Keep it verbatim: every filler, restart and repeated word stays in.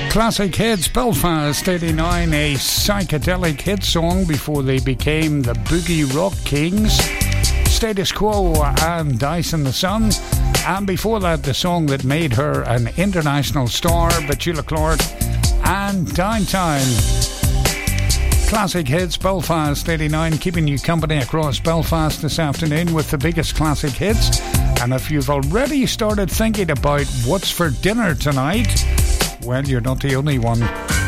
Classic hits, Belfast eighty-nine, a psychedelic hit song before they became the Boogie Rock Kings. Status Quo and Dice in the Sun. And before that, the song that made her an international star, Petula Clark and Downtown. Classic hits, Belfast eighty-nine, keeping you company across Belfast this afternoon with the biggest classic hits. And if you've already started thinking about what's for dinner tonight, well, you're not the only one.